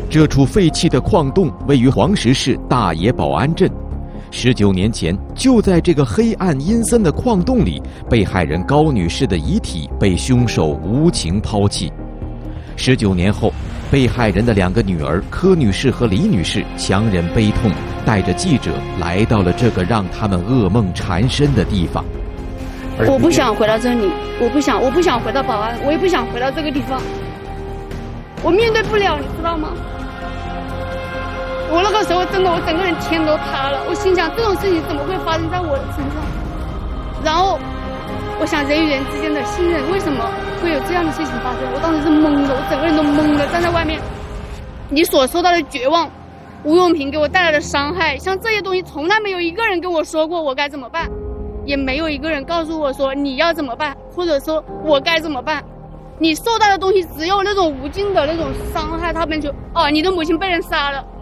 这处废弃的矿洞位于黄石市大冶保安镇。19年前，就在这个黑暗阴森的矿洞里，被害人高女士的遗体被凶手无情抛弃。19年后，被害人的2个女儿柯女士和李女士强忍悲痛，带着记者来到了这个让他们噩梦缠身的地方。 我不想回到这里，我不想回到保安，我也不想回到这个地方，我面对不了，你知道吗？我那个时候真的，我整个人天都塌了。我心想，这种事情怎么会发生在我的身上？然后，我想人与人之间的信任，为什么会有这样的事情发生？我当时是懵的，我整个人都懵了，站在外面。你所受到的绝望，吴永平给我带来的伤害，像这些东西，从来没有一个人跟我说过我该怎么办，也没有一个人告诉我说你要怎么办，或者说我该怎么办。你受到的东西只有那种无尽的那种伤害，他们就你的母亲被人杀了。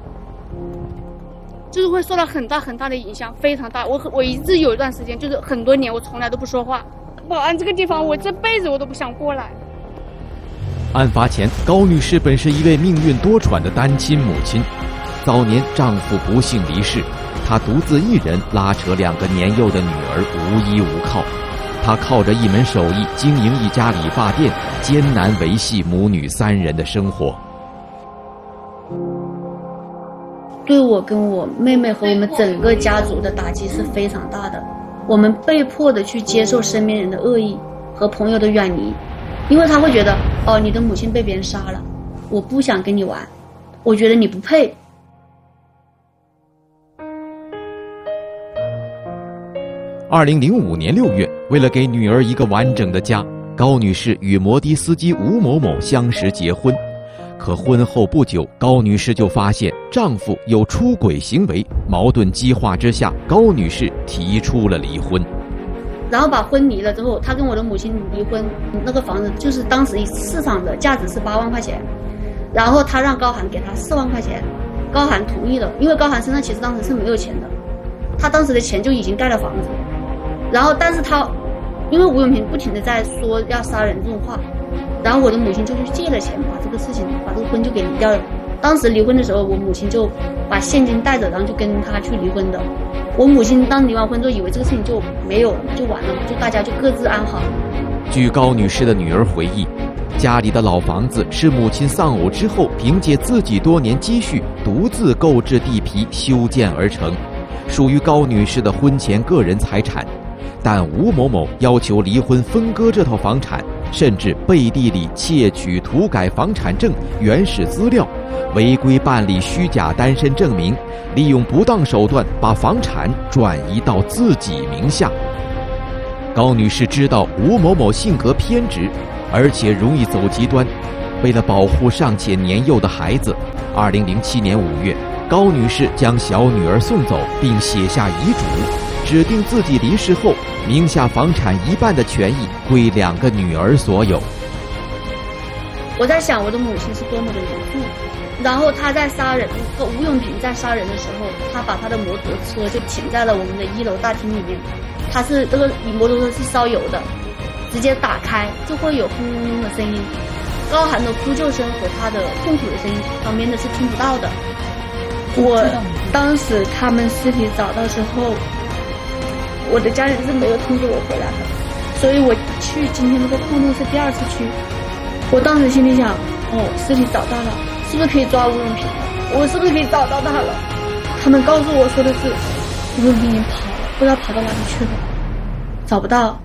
就是会受到很大很大的影响，非常大。我一直有一段时间，就是很多年，我从来都不说话。保安这个地方，我这辈子我都不想过来。 案发前，高女士本是一位命运多舛的单亲母亲，早年丈夫不幸离世，她独自一人拉扯2个年幼的女儿，无依无靠。她靠着一门手艺经营一家理发店，艰难维系母女3人的生活。 对我跟我妹妹和我们整个家族的打击是非常大的，我们被迫的去接受身边人的恶意和朋友的远离，因为他会觉得你的母亲被别人杀了，我不想跟你玩，我觉得你不配。 2005年6月，为了给女儿一个完整的家，高女士与摩的司机吴某某相识结婚。可婚后不久，高女士就发现丈夫有出轨行为，矛盾激化之下，高女士提出了离婚。 然后把婚离了之后，她跟我的母亲离婚，那个房子就是当时市场的价值是8万块钱，然后她让高寒给她4万块钱，高寒同意了，因为高寒身上其实当时是没有钱的，他当时的钱就已经盖了房子，然后但是他因为吴永平不停的在说要杀人这种话，然后我的母亲就去借了钱，把这个婚就给离掉了。当时离婚的时候，我母亲就把现金带着，然后就跟他去离婚的。我母亲当离完婚之后，以为这个事情就没有了，就完了，就大家就各自安好。 据高女士的女儿回忆，家里的老房子是母亲丧偶之后凭借自己多年积蓄独自购置地皮修建而成，属于高女士的婚前个人财产。但吴某某要求离婚分割这套房产，甚至背地里窃取涂改房产证原始资料，违规办理虚假单身证明，利用不当手段把房产转移到自己名下。高女士知道吴某某性格偏执，而且容易走极端，为了保护尚且年幼的孩子，2007年5月，高女士将小女儿送走，并写下遗嘱，指定自己离世后名下房产1半的权益归2个女儿所有。 我在想我的母亲是多么的严肃，然后他在杀人，吴永平在杀人的时候，他把他的摩托车就停在了我们的1楼大厅里面，他是这个摩托车是烧油的，直接打开就会有轰隆隆的声音，高寒的呼救声和他的痛苦的声音旁边的是听不到的。我当时他们尸体找到之后，我的家人是没有通知我回来的，所以我去今天这个矿洞是第2次去。我当时心里想，尸体找到了，是不是可以抓吴永平了？我是不是可以找到他了？他们告诉我说的是吴永平已经跑了，不知道跑到哪里去了，找不到。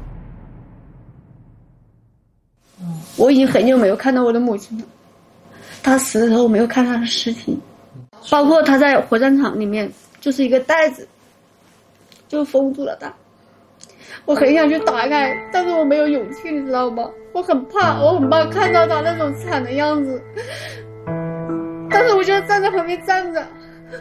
我已经很久没有看到我的母亲了，她死的时候我没有看她的尸体，包括她在火葬场里面就是一个袋子，就封住了她。我很想去打开，但是我没有勇气，你知道吗？我很怕看到她那种惨的样子，但是我就站在旁边站着。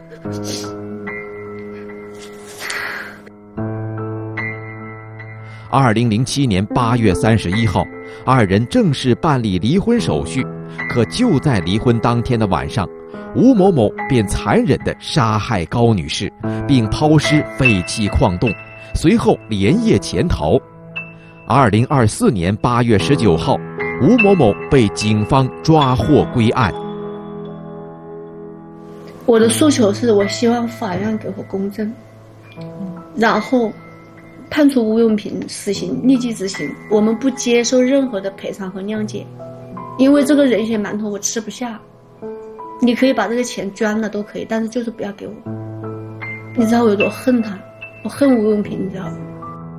2007年8月31号，2人正式办理离婚手续。可就在离婚当天的晚上，吴某某便残忍地杀害高女士，并抛尸废弃矿洞，随后连夜潜逃。2024年8月19号，吴某某被警方抓获归案。 我的诉求是我希望法院给我公正，然后判处吴永平死刑，立即执行。我们不接受任何的赔偿和谅解，因为这个人血馒头我吃不下。你可以把这个钱捐了都可以，但是就是不要给我。你知道我有多恨他，我恨吴永平，你知道吗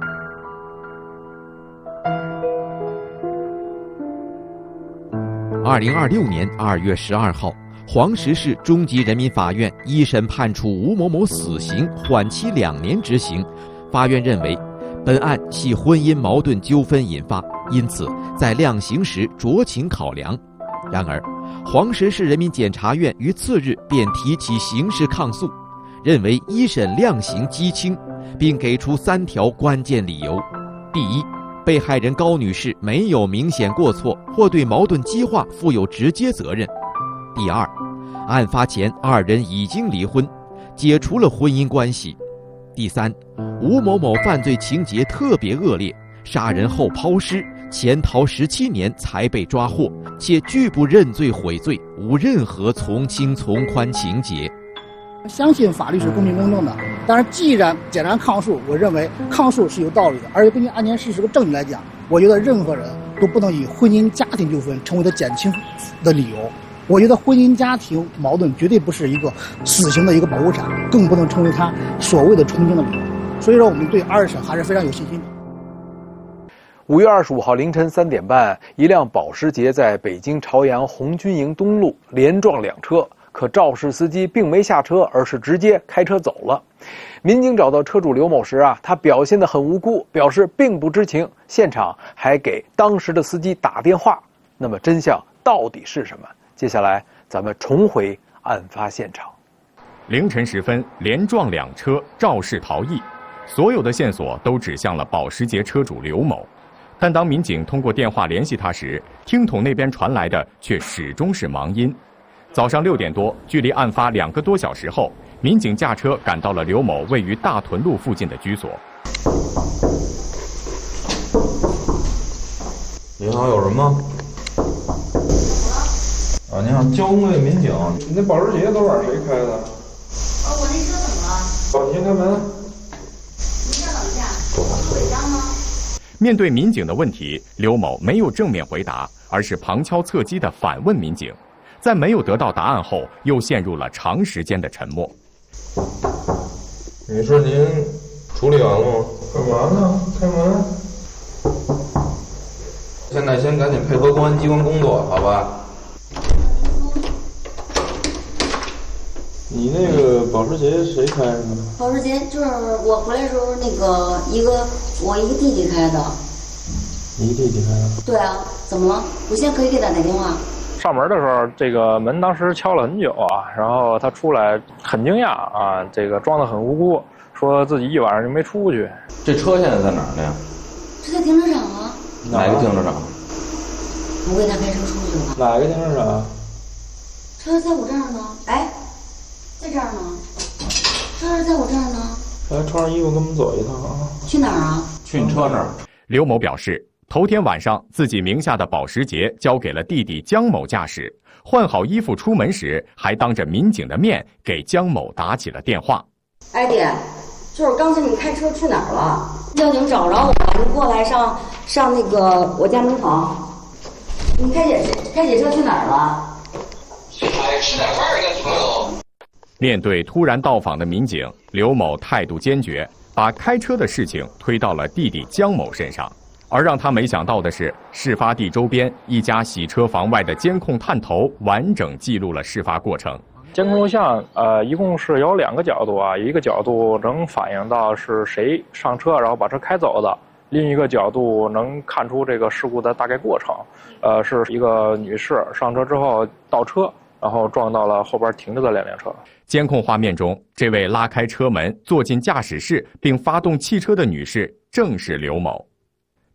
？2026年2月12号，黄石市中级人民法院一审判处吴某某死刑，缓期2年执行。法院认为，本案系婚姻矛盾纠纷引发，因此在量刑时酌情考量。然而，黄石市人民检察院于次日便提起刑事抗诉，认为一审量刑畸轻，并给出3条关键理由：第一，被害人高女士没有明显过错或对矛盾激化负有直接责任；第二，案发前2人已经离婚，解除了婚姻关系；第三，吴某某犯罪情节特别恶劣，杀人后抛尸，潜逃17年才被抓获，且拒不认罪悔罪，无任何从轻从宽情节。 相信法律是公平公正的，当然，既然检察抗诉，我认为抗诉是有道理的，而且根据案件事实和证据来讲，我觉得任何人都不能以婚姻家庭纠纷成为他减轻的理由。我觉得婚姻家庭矛盾绝对不是一个死刑的一个保护伞，更不能成为他所谓的从轻的理由。所以说，我们对2审还是非常有信心的。 5月25号凌晨3点半，一辆保时捷在北京朝阳红军营东路连撞2车，可肇事司机并没下车，而是直接开车走了。民警找到车主刘某时他表现得很无辜，表示并不知情，现场还给当时的司机打电话。那么真相到底是什么？接下来咱们重回案发现场。 凌晨时分，连撞2车，肇事逃逸，所有的线索都指向了保时捷车主刘某。但当民警通过电话联系他时，听筒那边传来的却始终是忙音。早上6点多，距离案发2个多小时后，民警驾车赶到了刘某位于大屯路附近的居所。 你好，有什么？啊，你好，交通队民警，你那保时捷昨晚谁开的？ 我那车怎么了？ 你先开门。 您稍等一下，有违章吗？ 面对民警的问题，刘某没有正面回答，而是旁敲侧击地反问民警。在没有得到答案后，又陷入了长时间的沉默。 你说您处理完了吗？干嘛呢？开门。现在先赶紧配合公安机关工作，好吧？你那个保时捷谁开的？ 保时捷就是我回来的时候我一个弟弟开的。 你弟弟开的？ 对啊，怎么了？我现在可以给他打电话。 上门的时候，这个门当时敲了很久然后他出来很惊讶这个装得很无辜，说自己一晚上就没出去。 这车现在在哪儿呢？ 这在停车场啊。 哪个停车场？ 我给他开车出去了。 哪个停车场？ 车在我这儿呢。哎，在这儿呢。车在我这儿呢。 来，穿上衣服跟我们走一趟啊。 去哪儿啊？ 去你车那儿。 刘某表示，头天晚上自己名下的保时捷交给了弟弟江某驾驶，换好衣服出门时，还当着民警的面给江某打起了电话。 哎弟，就是刚才你开车去哪儿了？交警找着我了，你过来上那个我家门口。你开姐车去哪儿了？ 去哪里吃点饭跟朋友。 面对突然到访的民警，刘某态度坚决，把开车的事情推到了弟弟江某身上。而让他没想到的是，事发地周边一家洗车房外的监控探头完整记录了事发过程。 监控录像一共是有2个角度一个角度能反映到是谁上车然后把车开走的，另一个角度能看出这个事故的大概过程。是一个女士上车之后倒车，然后撞到了后边停着的2辆车。 监控画面中，这位拉开车门坐进驾驶室并发动汽车的女士正是刘某。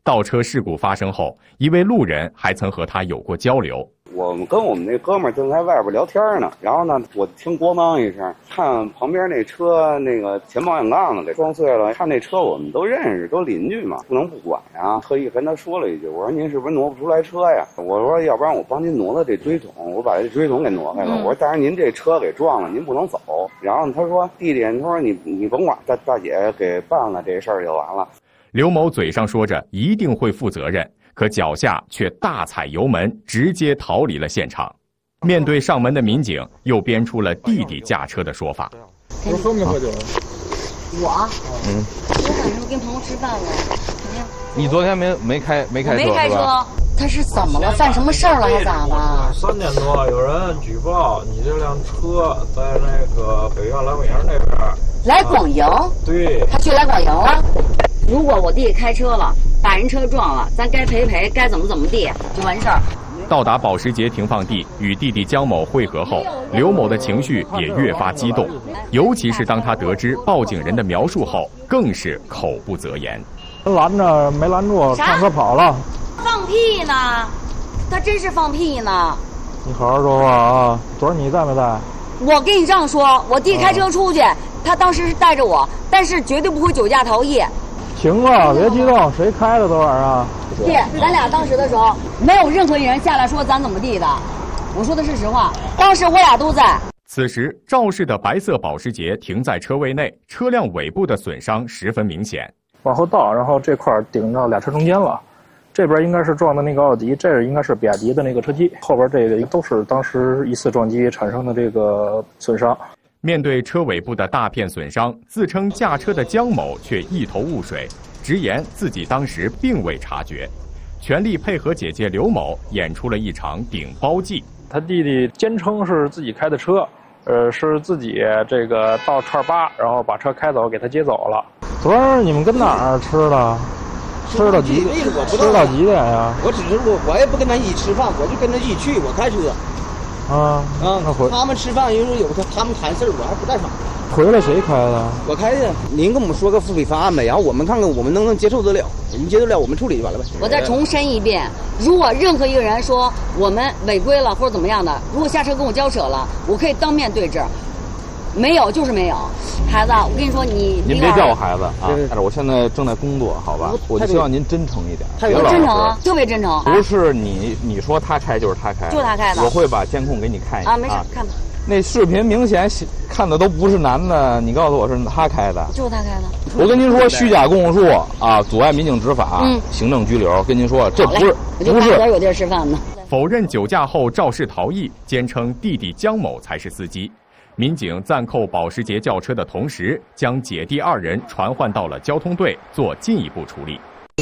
倒车事故发生后，一位路人还曾和他有过交流。 我们跟我们那哥们儿正在外边聊天呢，然后呢，我听咣当一声，看旁边那车那个前保险杠子给撞碎了。看那车我们都认识，都邻居嘛，不能不管呀。特意跟他说了一句，我说您是不是挪不出来车呀？我说要不然我帮您挪了这追桶，我把这追桶给挪开了。我说但是您这车给撞了，您不能走。然后他说弟弟，他说你甭管，大姐给办了这事儿就完了。 刘某嘴上说着一定会负责任，可脚下却大踩油门，直接逃离了现场。面对上门的民警，又编出了弟弟驾车的说法。 我喝没喝酒？ 我晚上跟朋友吃饭了。 你昨天没开车？ 没开车。他是怎么了？犯什么事儿了还咋的 ？3点多有人举报你这辆车在那个北苑来广营那边。 来广营？ 对。 他去来广营了。如果我弟开车了，把人车撞了，咱该赔，该怎么地就完事儿。 到达保时捷停放地，与弟弟江某会合后，刘某的情绪也越发激动，尤其是当他得知报警人的描述后，更是口不择言。 拦着没拦住，上车跑了。 放屁呢！他真是放屁呢！ 你好好说话啊！昨儿你在没在？ 我跟你这样说，我弟开车出去，他当时是带着我，但是绝对不会酒驾逃逸。 行了，别激动，谁开的昨晚啊？ 弟，咱俩当时的时候，没有任何一人下来说咱怎么地的。我说的是实话，当时我俩都在。 此时，肇事的白色保时捷停在车位内，车辆尾部的损伤十分明显。 往后倒，然后这块顶到俩车中间了。这边应该是撞的那个奥迪，这应该是比亚迪的那个车机，后边这个都是当时一次撞击产生的这个损伤。 面对车尾部的大片损伤，自称驾车的江某却一头雾水，直言自己当时并未察觉，全力配合姐姐刘某演出了一场顶包计。 他弟弟坚称是自己开的车，是自己这个到串8，然后把车开走，给他接走了。 昨儿你们跟哪儿吃的？吃到几点呀？ 我只是我也不跟他一起吃饭，我就跟他一起去，我开车。他们吃饭有时候他们谈事儿，我还不在场。 回来谁开的？ 我开的。您跟我们说个付费方案呗，然后我们看看我们能不能接受得了，您接受得了我们处理就完了呗。 我再重申一遍，如果任何一个人说我们违规了或者怎么样的，如果下车跟我交扯了，我可以当面对质。没有就是没有，孩子，我跟你说，您别叫我孩子啊！但是我现在正在工作，好吧？我就希望您真诚一点，别老实。 真诚啊，特别真诚。 不是你说他开就是他开， 就是他开的。 我会把监控给你看一下啊，没事，看吧。 那视频明显看的都不是男的，你告诉我是他开的， 就是他开的。 我跟您说，虚假供述啊，阻碍民警执法，行政拘留。跟您说，这不是。 有地儿吃饭呢。 否认酒驾后肇事逃逸，坚称弟弟江某才是司机。民警暂扣保时捷轿车的同时，将姐弟2人传唤到了交通队做进一步处理。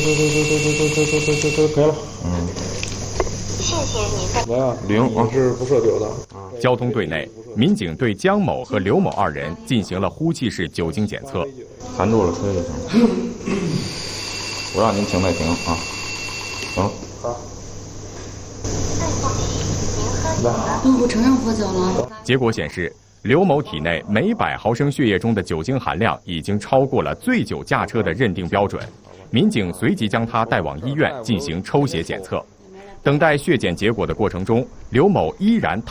可以了。 谢谢你。 来啊，0，我是不涉酒的。 交通队内，民警对江某和刘某2人进行了呼气式酒精检测。 含住了吹就行了。我让您停再停啊。行。好。 我承认喝酒了。 结果显示，刘某体内每100毫升血液中的酒精含量已经超过了醉酒驾车的认定标准。民警随即将他带往医院进行抽血检测。等待血检结果的过程中，刘某依然